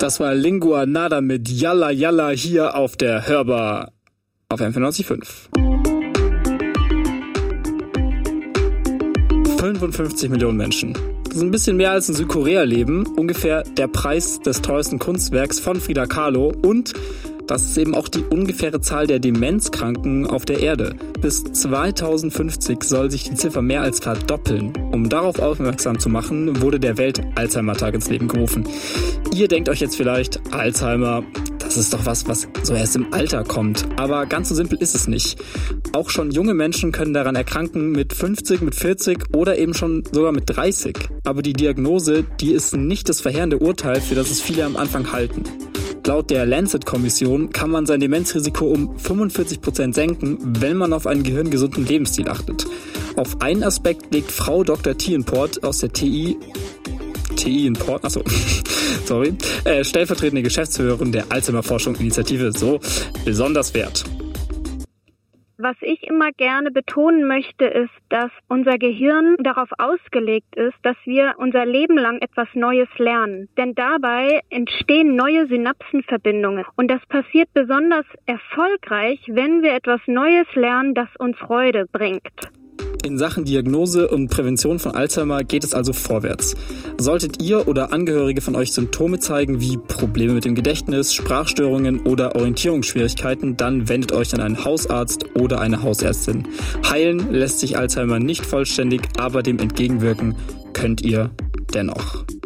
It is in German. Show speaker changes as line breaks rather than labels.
Das war Lingua Nada mit Yalla Yalla hier auf der Hörbar auf M95.5. 55 Millionen Menschen. Das ist ein bisschen mehr als in Südkorea leben. Ungefähr der Preis des teuersten Kunstwerks von Frida Kahlo. Und das ist eben auch die ungefähre Zahl der Demenzkranken auf der Erde. Bis 2050 soll sich die Ziffer mehr als verdoppeln. Um darauf aufmerksam zu machen, wurde der Welt-Alzheimer-Tag ins Leben gerufen. Ihr denkt euch jetzt vielleicht, Alzheimer, das ist doch was so erst im Alter kommt. Aber ganz so simpel ist es nicht. Auch schon junge Menschen können daran erkranken, mit 50, mit 40 oder eben schon sogar mit 30. Aber die Diagnose, die ist nicht das verheerende Urteil, für das es viele am Anfang halten. Laut der Lancet-Kommission kann man sein Demenzrisiko um 45% senken, wenn man auf einen gehirngesunden Lebensstil achtet. Auf einen Aspekt legt Frau Dr. Thienport aus der stellvertretende Geschäftsführerin der Alzheimer-Forschung-Initiative so besonders Wert.
Was ich immer gerne betonen möchte, ist, dass unser Gehirn darauf ausgelegt ist, dass wir unser Leben lang etwas Neues lernen. Denn dabei entstehen neue Synapsenverbindungen. Und das passiert besonders erfolgreich, wenn wir etwas Neues lernen, das uns Freude bringt.
In Sachen Diagnose und Prävention von Alzheimer geht es also vorwärts. Solltet ihr oder Angehörige von euch Symptome zeigen wie Probleme mit dem Gedächtnis, Sprachstörungen oder Orientierungsschwierigkeiten, dann wendet euch an einen Hausarzt oder eine Hausärztin. Heilen lässt sich Alzheimer nicht vollständig, aber dem entgegenwirken könnt ihr dennoch.